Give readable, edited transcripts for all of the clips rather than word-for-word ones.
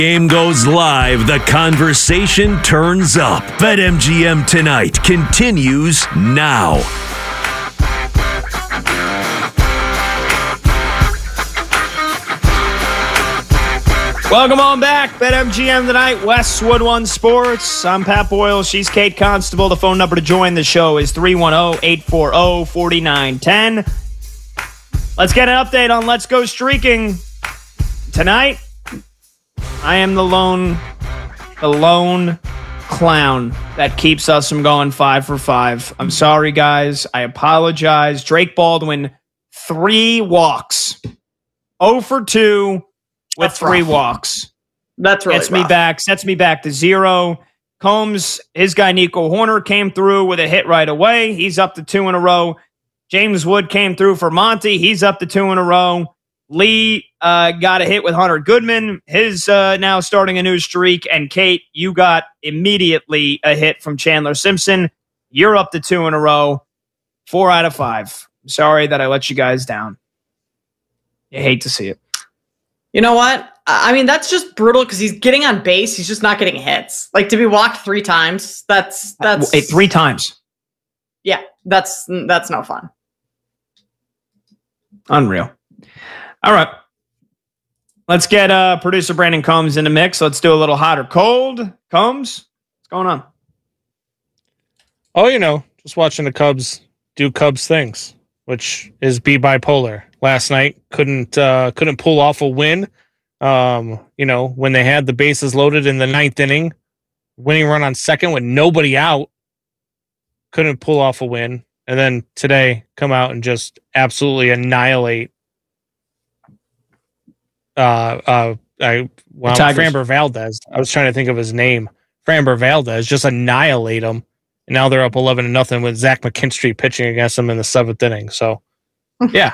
Game goes live, the conversation turns up. BetMGM Tonight continues now. Welcome on back. BetMGM Tonight, Westwood One Sports. I'm Pat Boyle. She's Kate Constable. The phone number to join the show is 310-840-4910. Let's get an update on Let's Go Streaking. Tonight, I am the lone clown that keeps us from going 5 for 5. I'm sorry, guys. I apologize. Drake Baldwin, 3 walks. 0 for 2 with 3 walks. That's really sets me back to 0. Combs, his guy Nico Horner came through with a hit right away. He's up to 2 in a row. James Wood came through for Monty. He's up to 2 in a row. Lee got a hit with Hunter Goodman. His now starting a new streak. And Kate, you got immediately a hit from Chandler Simpson. You're up to 2 in a row. 4 out of 5. Sorry that I let you guys down. You hate to see it. You know what? I mean, that's just brutal because he's getting on base. He's just not getting hits. Like, to be walked 3 times, that's 3 times. Yeah, that's no fun. Unreal. All right. Let's get producer Brandon Combs in the mix. Let's do a little hot or cold. Combs, what's going on? Oh, just watching the Cubs do Cubs things, which is be bipolar. Last night, couldn't pull off a win. When they had the bases loaded in the 9th inning, winning run on second with nobody out, couldn't pull off a win. And then today, come out and just absolutely annihilate Framber Valdez. I was trying to think of his name. Framber Valdez, just annihilate him. And now they're up 11-0 with Zach McKinstry pitching against them in the 7th inning. So, yeah,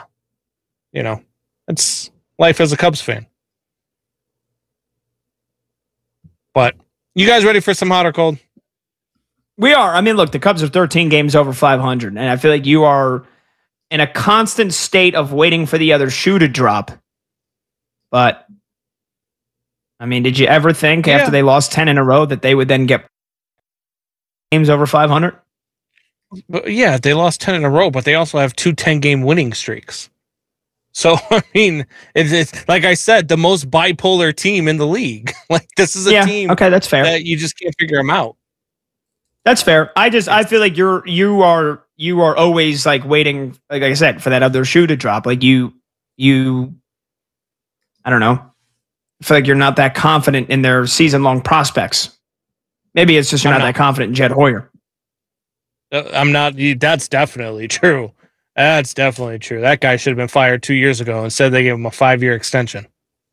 it's life as a Cubs fan. But you guys ready for some hot or cold? We are. I mean, look, the Cubs are 13 games over 500, and I feel like you are in a constant state of waiting for the other shoe to drop. But, I mean, did you ever think after they lost 10 in a row that they would then get games over 500? But yeah, they lost 10 in a row, but they also have 2 10-game winning streaks. So, I mean, it's like I said, the most bipolar team in the league. Like, this is a team that's fair. That you just can't figure them out. That's fair. I feel like you are always like waiting, like I said, for that other shoe to drop. Like you I don't know. I feel like you're not that confident in their season-long prospects. Maybe it's just you're not that confident in Jed Hoyer. I'm not. That's definitely true. That's definitely true. That guy should have been fired 2 years ago. Instead, they gave him a 5-year extension.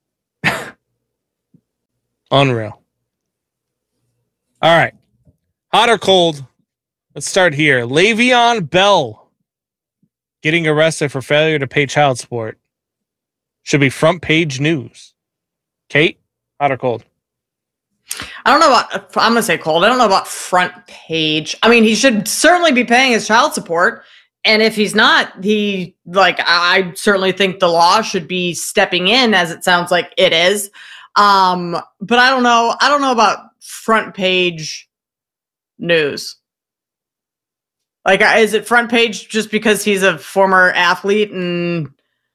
Unreal. All right. Hot or cold? Let's start here. Le'Veon Bell getting arrested for failure to pay child support. Should be front page news. Kate, hot or cold? I don't know about, I'm going to say cold. I don't know about front page. I mean, he should certainly be paying his child support. And if he's not, I certainly think the law should be stepping in, as it sounds like it is. But I don't know. I don't know about front page news. Like, is it front page just because he's a former athlete and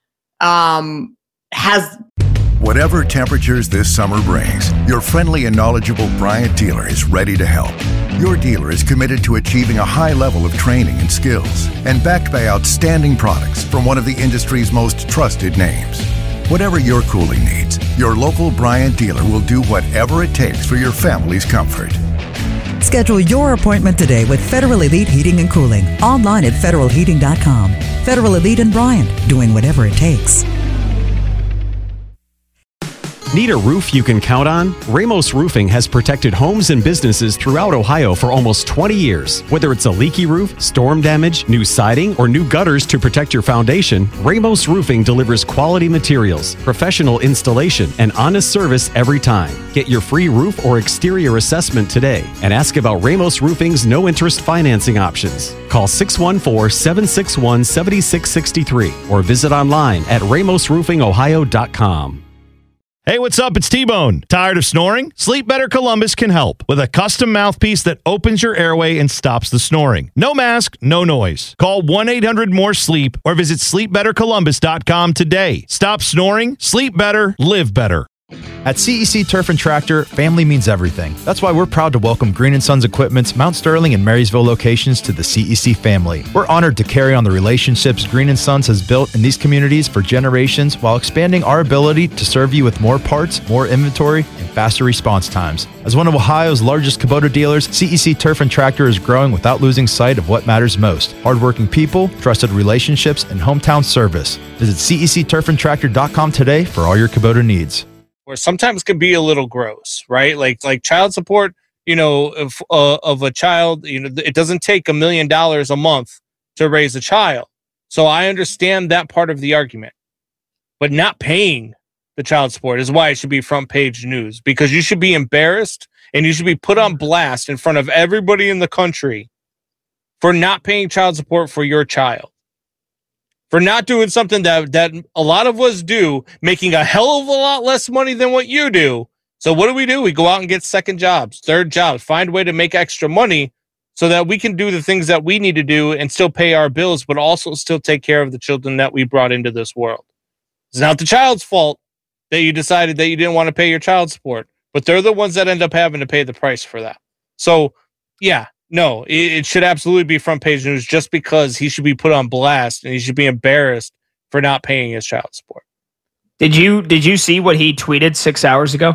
has... Whatever temperatures this summer brings, your friendly and knowledgeable Bryant dealer is ready to help. Your dealer is committed to achieving a high level of training and skills and backed by outstanding products from one of the industry's most trusted names. Whatever your cooling needs, your local Bryant dealer will do whatever it takes for your family's comfort. Schedule your appointment today with Federal Elite Heating and Cooling. Online at federalheating.com. Federal Elite and Bryant, doing whatever it takes. Need a roof you can count on? Ramos Roofing has protected homes and businesses throughout Ohio for almost 20 years. Whether it's a leaky roof, storm damage, new siding, or new gutters to protect your foundation, Ramos Roofing delivers quality materials, professional installation, and honest service every time. Get your free roof or exterior assessment today and ask about Ramos Roofing's no-interest financing options. Call 614-761-7663 or visit online at ramosroofingohio.com. Hey, what's up? It's T-Bone. Tired of snoring? Sleep Better Columbus can help with a custom mouthpiece that opens your airway and stops the snoring. No mask, no noise. Call 1-800-MORE-SLEEP or visit sleepbettercolumbus.com today. Stop snoring, sleep better, live better. At CEC Turf and Tractor, family means everything. That's why we're proud to welcome Green & Sons Equipment's Mount Sterling and Marysville locations to the CEC family. We're honored to carry on the relationships Green & Sons has built in these communities for generations while expanding our ability to serve you with more parts, more inventory, and faster response times. As one of Ohio's largest Kubota dealers, CEC Turf and Tractor is growing without losing sight of what matters most: hardworking people, trusted relationships, and hometown service. Visit CECturfandtractor.com today for all your Kubota needs. Or sometimes can be a little gross, right? Like child support, of a child, it doesn't take $1 million a month to raise a child. So I understand that part of the argument, but not paying the child support is why it should be front page news, because you should be embarrassed and you should be put on blast in front of everybody in the country for not paying child support for your child. For not doing something that a lot of us do, making a hell of a lot less money than what you do. So what do? We go out and get second jobs, third jobs, find a way to make extra money so that we can do the things that we need to do and still pay our bills, but also still take care of the children that we brought into this world. It's not the child's fault that you decided that you didn't want to pay your child support, but they're the ones that end up having to pay the price for that. So, yeah. No, it should absolutely be front page news, just because he should be put on blast and he should be embarrassed for not paying his child support. Did you see what he tweeted 6 hours ago?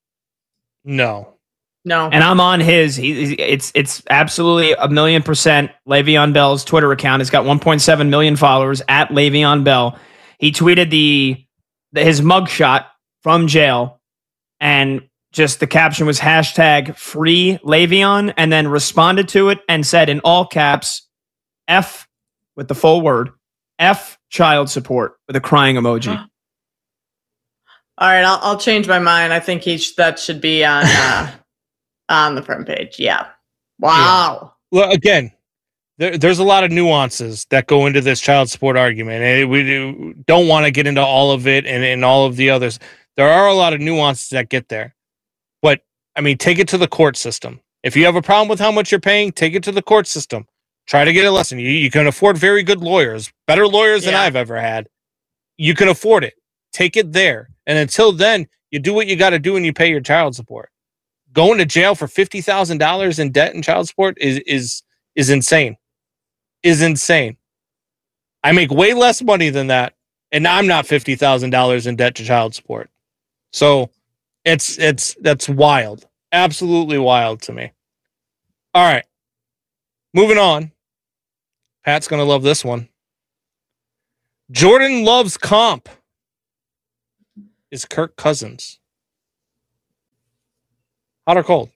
No. And I'm on his. It's absolutely 1,000,000%. Le'Veon Bell's Twitter account has got 1.7 million followers at Le'Veon Bell. He tweeted his mugshot from jail, and just the caption was #free Le'Veon, and then responded to it and said in all caps, F with the full word, F child support, with a crying emoji. All right, I'll change my mind. I think that should be on the front page. Yeah. Wow. Yeah. Well, again, there's a lot of nuances that go into this child support argument, and we don't want to get into all of it and all of the others. There are a lot of nuances that get there. But, I mean, take it to the court system. If you have a problem with how much you're paying, take it to the court system. Try to get a lesson. You can afford very good lawyers, better lawyers than I've ever had. You can afford it. Take it there. And until then, you do what you got to do and you pay your child support. Going to jail for $50,000 in debt and child support is insane. Is insane. I make way less money than that, and I'm not $50,000 in debt to child support. So that's wild. Absolutely wild to me. All right. Moving on. Pat's going to love this one. Jordan Love's comp is Kirk Cousins. Hot or cold?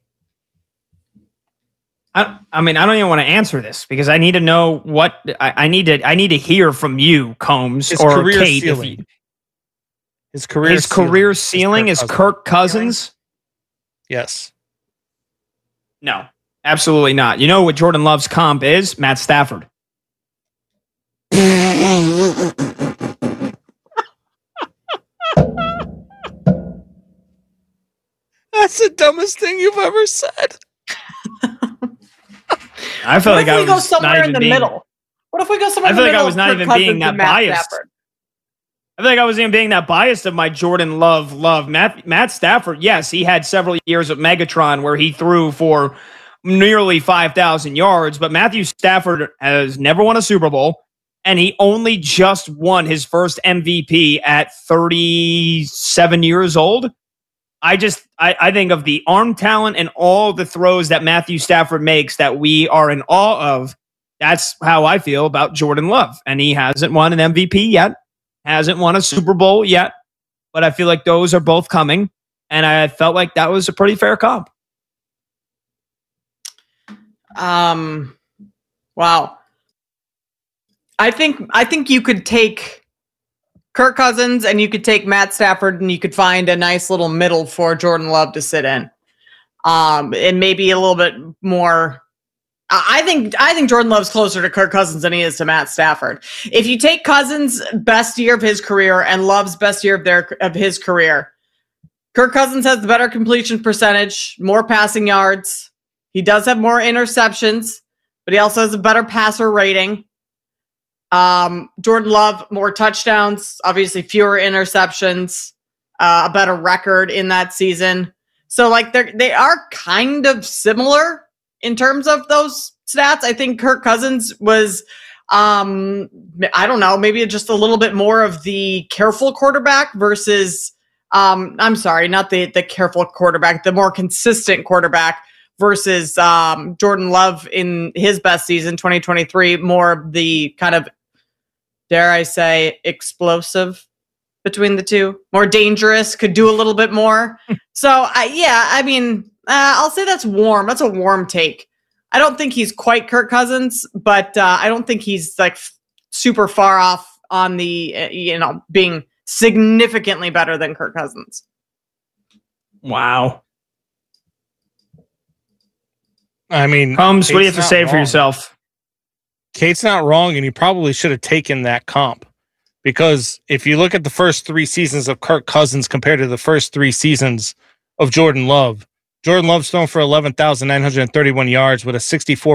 I don't even want to answer this because I need to know what I need to hear from you, Combs, His or career Kate. ceiling. His career ceiling is Kirk Cousins? Yes. No, absolutely not. You know what Jordan Love's comp is? Matt Stafford. That's the dumbest thing you've ever said. I feel like I was go somewhere not in the even middle. What if we go somewhere in the middle? I feel like I was not even being that biased. I feel like I was even being that biased of my Jordan Love. Matt Stafford, yes, he had several years of Megatron where he threw for nearly 5,000 yards, but Matthew Stafford has never won a Super Bowl, and he only just won his first MVP at 37 years old. I think of the arm talent and all the throws that Matthew Stafford makes that we are in awe of. That's how I feel about Jordan Love. And he hasn't won an MVP yet, hasn't won a Super Bowl yet, but I feel like those are both coming. And I felt like that was a pretty fair comp. Wow. I think you could take Kirk Cousins and you could take Matt Stafford and you could find a nice little middle for Jordan Love to sit in. And maybe a little bit more. I think Jordan Love's closer to Kirk Cousins than he is to Matt Stafford. If you take Cousins' best year of his career and Love's best year of his career, Kirk Cousins has the better completion percentage, more passing yards. He does have more interceptions, but he also has a better passer rating. Jordan Love, more touchdowns, obviously fewer interceptions, a better record in that season. So like they are kind of similar in terms of those stats. I think Kirk Cousins was, I don't know, maybe just a little bit more of the careful quarterback versus, I'm sorry, not the careful quarterback, the more consistent quarterback versus Jordan Love in his best season, 2023, more of the kind of, dare I say, explosive between the two, more dangerous, could do a little bit more. So I'll say that's warm. That's a warm take. I don't think he's quite Kirk Cousins, but I don't think he's like super far off on the, being significantly better than Kirk Cousins. Wow. I mean, Combs, what do you have to say for yourself? Kate's not wrong, and he probably should have taken that comp. Because if you look at the first 3 seasons of Kirk Cousins compared to the first 3 seasons of Jordan Love's thrown for 11,931 yards with a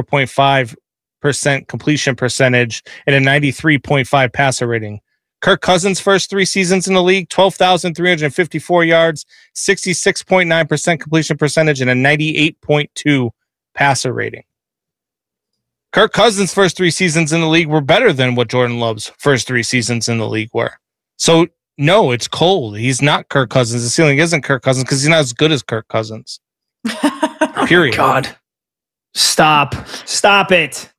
64.5% completion percentage and a 93.5 passer rating. Kirk Cousins' first 3 seasons in the league, 12,354 yards, 66.9% completion percentage, and a 98.2 passer rating. Kirk Cousins' first 3 seasons in the league were better than what Jordan Love's first 3 seasons in the league were. So, no, it's cold. He's not Kirk Cousins. The ceiling isn't Kirk Cousins because he's not as good as Kirk Cousins. Period. Oh God. Stop it.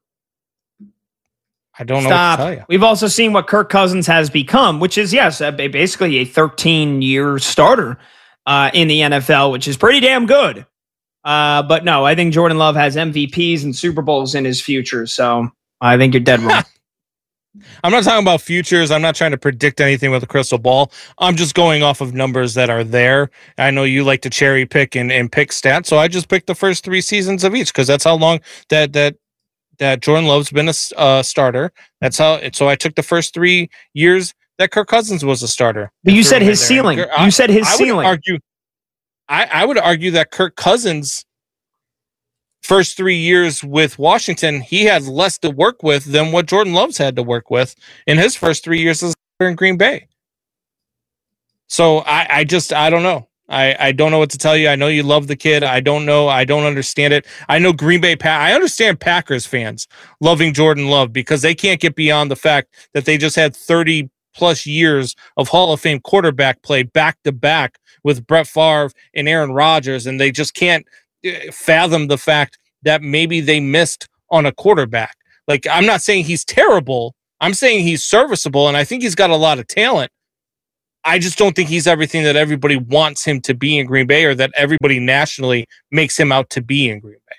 I don't know what to tell you. We've also seen what Kirk Cousins has become, which is, yes, basically a 13-year starter in the NFL, which is pretty damn good. But no, I think Jordan Love has MVPs and Super Bowls in his future. So I think you're dead wrong. I'm not talking about futures. I'm not trying to predict anything with a crystal ball. I'm just going off of numbers that are there. I know you like to cherry pick and pick stats. So I just picked the first 3 seasons of each because that's how long that Jordan Love's been a starter. That's how. So I took the first 3 years that Kirk Cousins was a starter. But you said his ceiling. You said his ceiling. I would argue that Kirk Cousins' first 3 years with Washington, he has less to work with than what Jordan Love's had to work with in his first 3 years as in Green Bay. So I don't know. I don't know what to tell you. I know you love the kid. I don't know. I don't understand it. I know Green Bay. I understand Packers fans loving Jordan Love because they can't get beyond the fact that they just had 30 plus years of Hall of Fame quarterback play back to back with Brett Favre and Aaron Rodgers, and they just can't fathom the fact that maybe they missed on a quarterback. Like, I'm not saying he's terrible. I'm saying he's serviceable, and I think he's got a lot of talent. I just don't think he's everything that everybody wants him to be in Green Bay or that everybody nationally makes him out to be in Green Bay.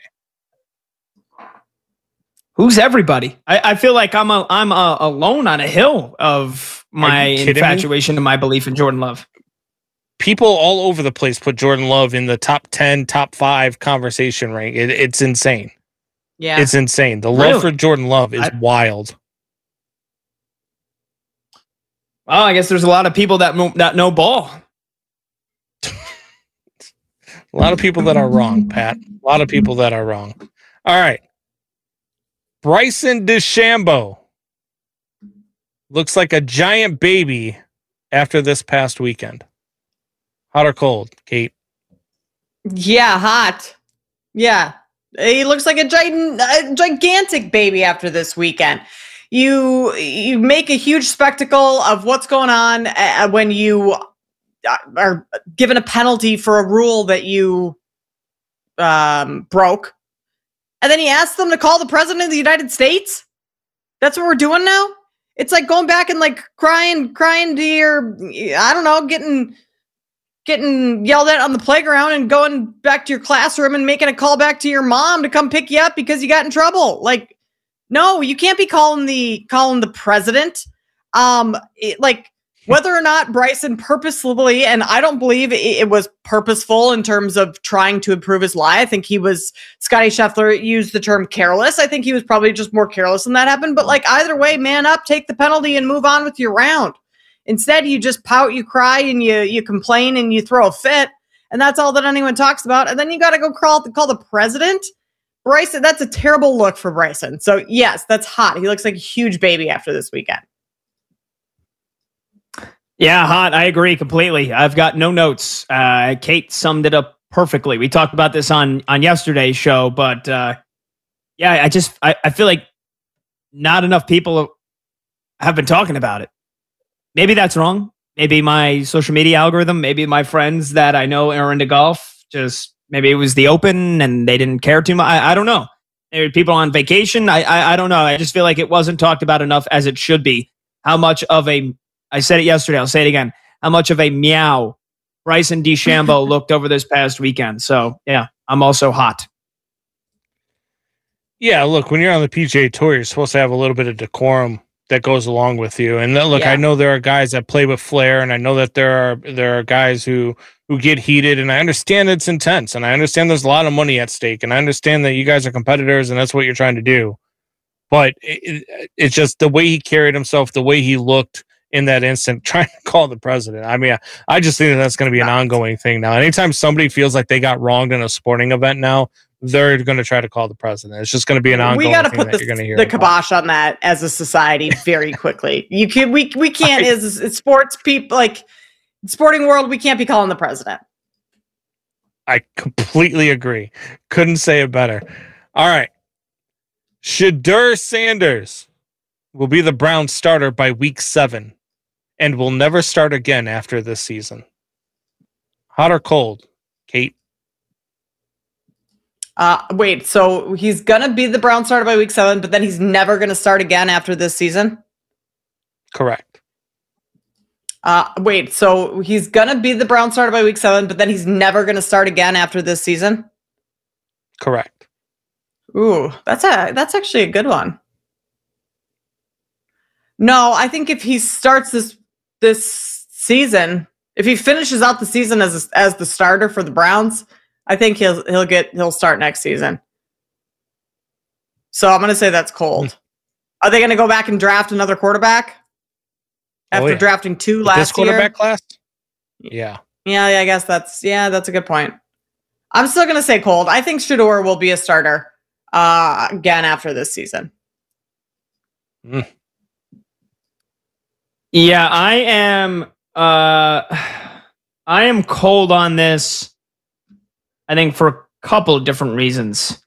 Who's everybody? I feel like I'm alone on a hill of my infatuation and my belief in Jordan Love. People all over the place put Jordan Love in the top 10, top 5 conversation rank. It's insane. Yeah. It's insane. The love for Jordan Love is wild. Well, I guess there's a lot of people that know ball. A lot of people that are wrong, Pat. A lot of people that are wrong. All right. Bryson DeChambeau looks like a giant baby after this past weekend. Hot or cold, Kate? Yeah, hot. Yeah. He looks like a gigantic baby after this weekend. You make a huge spectacle of what's going on when you are given a penalty for a rule that you broke. And then he asked them to call the president of the United States. That's what we're doing now. It's like going back and like crying to your, I don't know, getting yelled at on the playground and going back to your classroom and making a call back to your mom to come pick you up because you got in trouble. Like, no, you can't be calling the president. Whether or not Bryson purposefully, and I don't believe it was purposeful in terms of trying to improve his lie. I think Scotty Scheffler used the term careless. I think he was probably just more careless when that happened. But like either way, man up, take the penalty and move on with your round. Instead, you just pout, you cry, and you complain, and you throw a fit, and that's all that anyone talks about. And then you got to go call the president. Bryson, that's a terrible look for Bryson. So yes, that's hot. He looks like a huge baby after this weekend. Yeah, hot. I agree completely. I've got no notes. Kate summed it up perfectly. We talked about this on yesterday's show, but yeah, I feel like not enough people have been talking about it. Maybe that's wrong. Maybe my social media algorithm, maybe my friends that I know are into golf, just maybe it was the Open and they didn't care too much. I don't know. There were people on vacation. I don't know. I just feel like it wasn't talked about enough as it should be. How much of a, I said it yesterday, I'll say it again, how much of a meow Bryson DeChambeau looked over this past weekend. So yeah, I'm also hot. Yeah, look, when you're on the PGA Tour, you're supposed to have a little bit of decorum that goes along with you. And look, I know there are guys that play with flair, and I know that there are guys who get heated, and I understand it's intense, and I understand there's a lot of money at stake, and I understand that you guys are competitors, and that's what you're trying to do. But it's just the way he carried himself, the way he looked in that instant, trying to call the president. I mean, I just think that's going to be an ongoing thing now. Anytime somebody feels like they got wronged in a sporting event now, they're going to try to call the president. It's just going to be an ongoing thing. We got to put the kibosh on that as a society very quickly. We can't as sports people, like sporting world, we can't be calling the president. I completely agree. Couldn't say it better. All right. Shedeur Sanders will be the Browns starter by week 7 and will never start again after this season. Hot or cold, Kate? Wait, so he's going to be the Browns starter by week 7, but then he's never going to start again after this season? Correct. Wait, so he's going to be the Browns starter by week 7, but then he's never going to start again after this season? Correct. Ooh, that's actually a good one. No, I think if he starts this season, if he finishes out the season as the starter for the Browns, I think he'll start next season. So I'm going to say that's cold. Are they going to go back and draft another quarterback after drafting 2 last year? This quarterback class? Yeah. Yeah, I guess that's a good point. I'm still going to say cold. I think Shedeur will be a starter again after this season. Yeah, I am cold on this. I think for a couple of different reasons.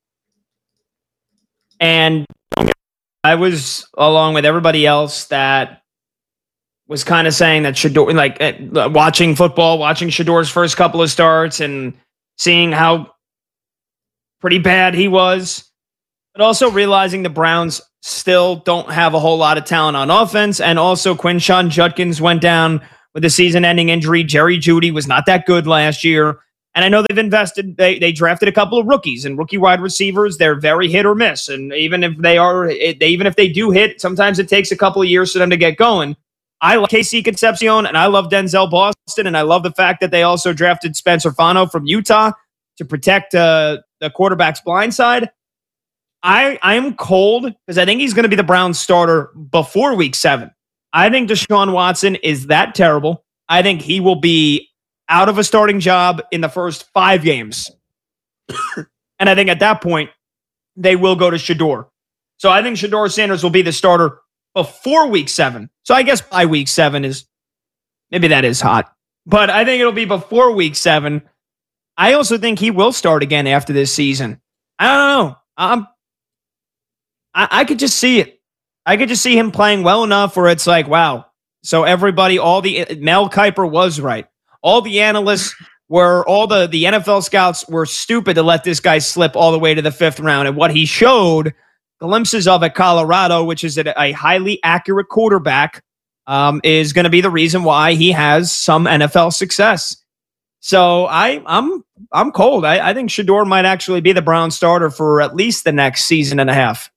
And I was along with everybody else that was kind of saying that Shedeur, like watching football, watching Shedeur's first couple of starts and seeing how pretty bad he was, but also realizing the Browns still don't have a whole lot of talent on offense. And also Quinshon Judkins went down with a season-ending injury. Jerry Jeudy was not that good last year. And I know they've invested, they drafted a couple of rookies and rookie wide receivers. They're very hit or miss. And even if they do hit, sometimes it takes a couple of years for them to get going. I love KC Concepcion and I love Denzel Boston. And I love the fact that they also drafted Spencer Fano from Utah to protect the quarterback's blind side. I am cold because I think he's going to be the Browns starter before week 7. I think Deshaun Watson is that terrible. I think he will be out of a starting job in the first 5 games. And I think at that point, they will go to Shedeur. So I think Shedeur Sanders will be the starter before week 7. So I guess by week 7 maybe that is hot. But I think it'll be before week 7. I also think he will start again after this season. I don't know. I could just see it. I could just see him playing well enough where it's like, wow. So everybody, Mel Kiper was right. All the analysts all the NFL scouts were stupid to let this guy slip all the way to the 5th round. And what he showed glimpses of at Colorado, which is a highly accurate quarterback, is going to be the reason why he has some NFL success. So I'm cold. I think Shedeur might actually be the Browns starter for at least the next season and a half.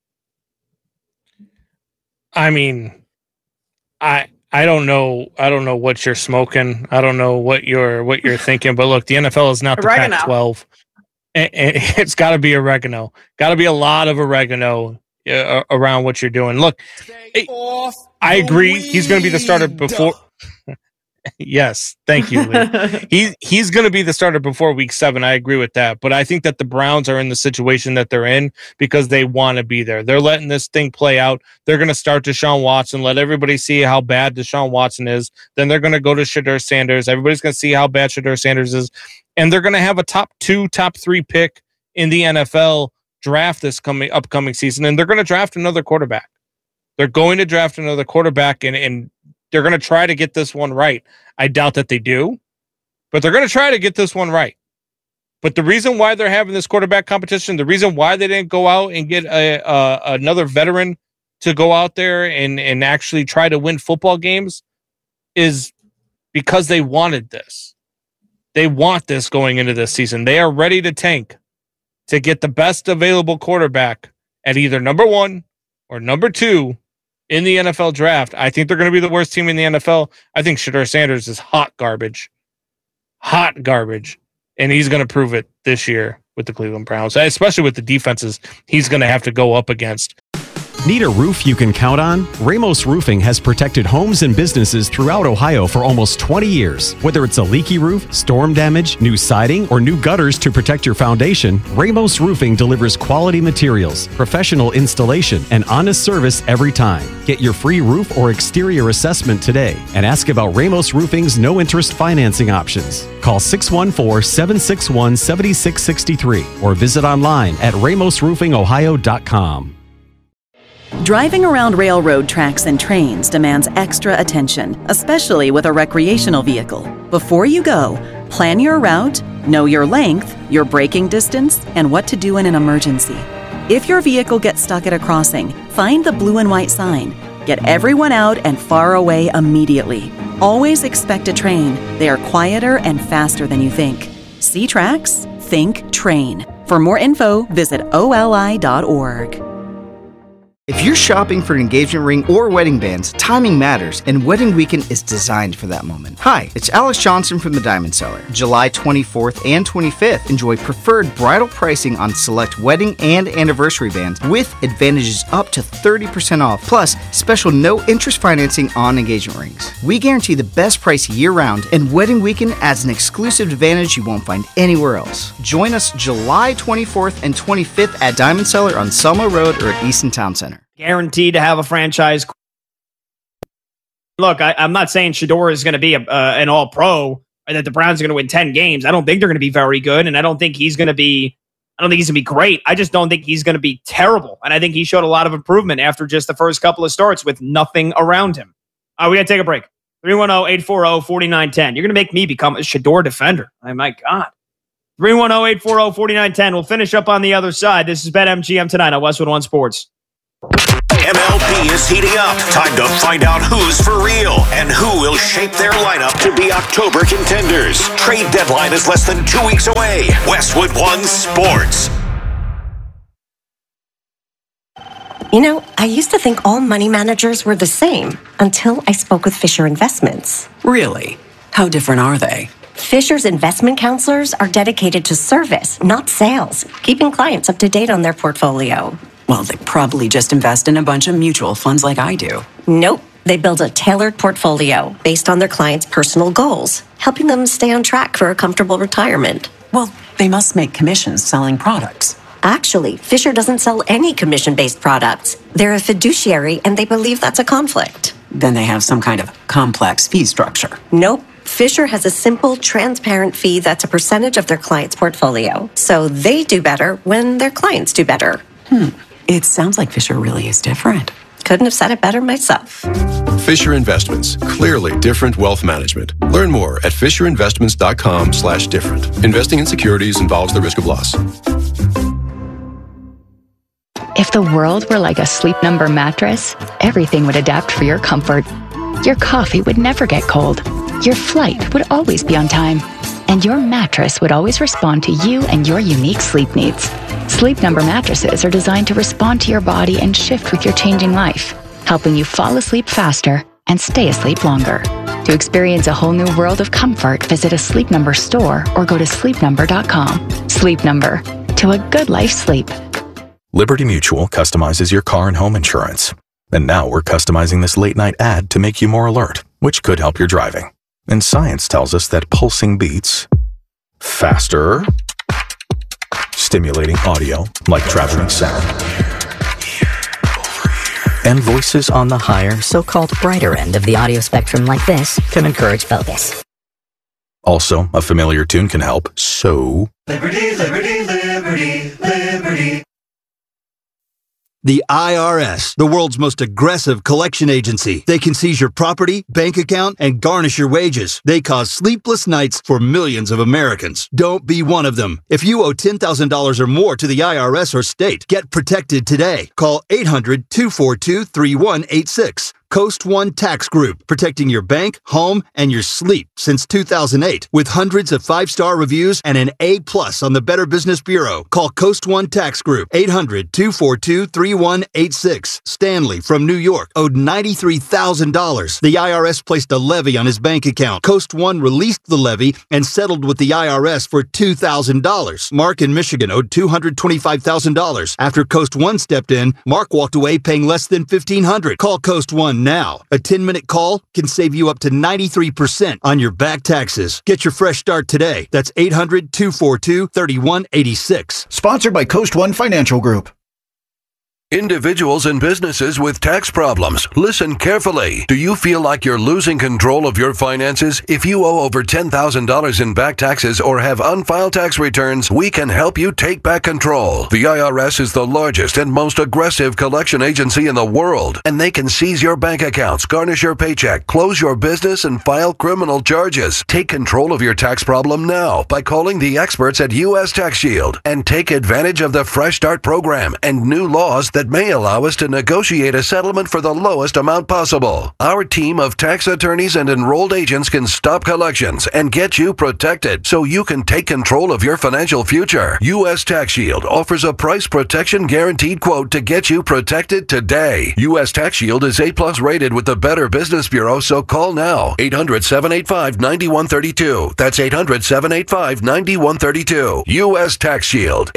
I mean, I don't know what you're smoking. I don't know what you're thinking. But look, the NFL is not the Pac-12. It's got to be oregano. Got to be a lot of oregano around what you're doing. Look, I agree. He's going to be the starter before. Yes, thank you, Lee. He's going to be the starter before week 7. I agree with that. But I think that the Browns are in the situation that they're in because they want to be there. They're letting this thing play out. They're going to start Deshaun Watson, let everybody see how bad Deshaun Watson is. Then they're going to go to Shedeur Sanders. Everybody's going to see how bad Shedeur Sanders is. And they're going to have a top 2, top 3 pick in the NFL draft this upcoming season. And they're going to draft another quarterback. They're going to draft another quarterback and they're going to try to get this one right. I doubt that they do, but they're going to try to get this one right. But the reason why they're having this quarterback competition, the reason why they didn't go out and get another veteran to go out there and actually try to win football games is because they wanted this. They want this going into this season. They are ready to tank to get the best available quarterback at either number 1 or number 2 in the NFL draft. I think they're going to be the worst team in the NFL. I think Shedeur Sanders is hot garbage. And he's going to prove it this year with the Cleveland Browns, especially with the defenses he's going to have to go up against. Need a roof you can count on? Ramos Roofing has protected homes and businesses throughout Ohio for almost 20 years. Whether it's a leaky roof, storm damage, new siding, or new gutters to protect your foundation, Ramos Roofing delivers quality materials, professional installation, and honest service every time. Get your free roof or exterior assessment today and ask about Ramos Roofing's no-interest financing options. Call 614-761-7663 or visit online at ramosroofingohio.com. Driving around railroad tracks and trains demands extra attention, especially with a recreational vehicle. Before you go, plan your route, know your length, your braking distance, and what to do in an emergency. If your vehicle gets stuck at a crossing, find the blue and white sign. Get everyone out and far away immediately. Always expect a train. They are quieter and faster than you think. See tracks? Think train. For more info, visit oli.org. If you're shopping for an engagement ring or wedding bands, timing matters, and Wedding Weekend is designed for that moment. Hi, it's Alex Johnson from the Diamond Seller. July 24th and 25th, enjoy preferred bridal pricing on select wedding and anniversary bands with advantages up to 30% off, plus special no-interest financing on engagement rings. We guarantee the best price year-round, and Wedding Weekend adds an exclusive advantage you won't find anywhere else. Join us July 24th and 25th at Diamond Seller on Selma Road or at Easton Town Center. Guaranteed to have a franchise. Look, I'm not saying Shedeur is going to be an all-pro or that the Browns are going to win 10 games. I don't think they're going to be very good, and I don't think he's going to be great. I just don't think he's going to be terrible, and I think he showed a lot of improvement after just the first couple of starts with nothing around him. We got to take a break. 310-840-4910. You're going to make me become a Shedeur defender. Oh, my God. 310-840-4910. We'll finish up on the other side. This is BetMGM tonight on Westwood One Sports. MLB is heating up. Time to find out who's for real and who will shape their lineup to be October contenders. Trade deadline is less than 2 weeks away. Westwood One Sports. You know, I used to think all money managers were the same until I spoke with Fisher Investments. Really? How different are they? Fisher's investment counselors are dedicated to service, not sales, keeping clients up to date on their portfolio. Well, they probably just invest in a bunch of mutual funds like I do. Nope. They build a tailored portfolio based on their clients' personal goals, helping them stay on track for a comfortable retirement. Well, they must make commissions selling products. Actually, Fisher doesn't sell any commission-based products. They're a fiduciary, and they believe that's a conflict. Then they have some kind of complex fee structure. Nope. Fisher has a simple, transparent fee that's a percentage of their client's portfolio. So they do better when their clients do better. It sounds like Fisher really is different. Couldn't have said it better myself. Fisher Investments. Clearly different wealth management. Learn more at FisherInvestments.com/different. Investing in securities involves the risk of loss. If the world were like a Sleep Number mattress, everything would adapt for your comfort. Your coffee would never get cold. Your flight would always be on time. And your mattress would always respond to you and your unique sleep needs. Sleep Number mattresses are designed to respond to your body and shift with your changing life, helping you fall asleep faster and stay asleep longer. To experience a whole new world of comfort, visit a Sleep Number store or go to sleepnumber.com. Sleep Number. To a good life sleep. Liberty Mutual customizes your car and home insurance. And now we're customizing this late-night ad to make you more alert, which could help your driving. And science tells us that pulsing beats faster, stimulating audio like traveling sound, and voices on the higher, so-called brighter end of the audio spectrum like this can encourage focus. Also, a familiar tune can help, so... Liberty, liberty, liberty, liberty. The IRS, the world's most aggressive collection agency. They can seize your property, bank account, and garnish your wages. They cause sleepless nights for millions of Americans. Don't be one of them. If you owe $10,000 or more to the IRS or state, get protected today. Call 800-242-3186. Coast One Tax Group, protecting your bank, home, and your sleep since 2008. With hundreds of 5-star reviews and an A+ on the Better Business Bureau. Call Coast One Tax Group, 800-242-3186. Stanley from New York owed $93,000. The IRS placed a levy on his bank account. Coast One released the levy and settled with the IRS for $2,000. Mark in Michigan owed $225,000. After Coast One stepped in, Mark walked away paying less than $1,500. Call Coast One now. A 10-minute call can save you up to 93% on your back taxes. Get your fresh start today. That's 800-242-3186. Sponsored by Coast One Financial Group. Individuals and businesses with tax problems, listen carefully. Do you feel like you're losing control of your finances? If you owe over $10,000 in back taxes or have unfiled tax returns, we can help you take back control. The IRS is the largest and most aggressive collection agency in the world, and they can seize your bank accounts, garnish your paycheck, close your business, and file criminal charges. Take control of your tax problem now by calling the experts at U.S. Tax Shield and take advantage of the Fresh Start program and new laws that may allow us to negotiate a settlement for the lowest amount possible. Our team of tax attorneys and enrolled agents can stop collections and get you protected so you can take control of your financial future. U.S. Tax Shield offers a price protection guaranteed quote to get you protected today. U.S. Tax Shield is A+ rated with the Better Business Bureau, so call now. 800-785-9132. That's 800-785-9132. U.S. Tax Shield.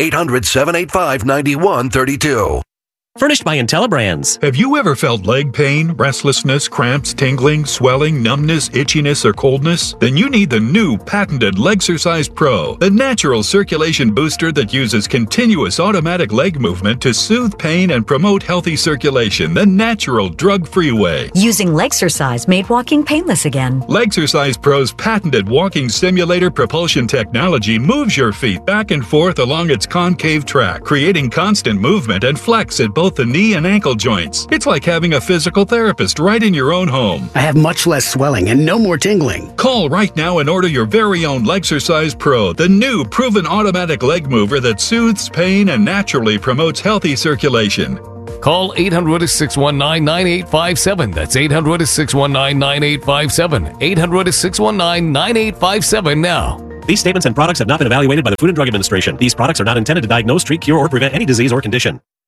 800-785-9132. Furnished by IntelliBrands. Have you ever felt leg pain, restlessness, cramps, tingling, swelling, numbness, itchiness, or coldness? Then you need the new patented Legsercise Pro, the natural circulation booster that uses continuous automatic leg movement to soothe pain and promote healthy circulation the natural drug-free way. Using Legsercise made walking painless again. Legsercise Pro's patented walking simulator propulsion technology moves your feet back and forth along its concave track, creating constant movement and flex at both the knee and ankle joints. It's like having a physical therapist right in your own home. I have much less swelling and no more tingling. Call right now and order your very own Legsercise Pro, the new proven automatic leg mover that soothes pain and naturally promotes healthy circulation. Call 800-619-9857. That's 800-619-9857. 800-619-9857 now. These statements and products have not been evaluated by the Food and Drug Administration. These products are not intended to diagnose, treat, cure, or prevent any disease or condition.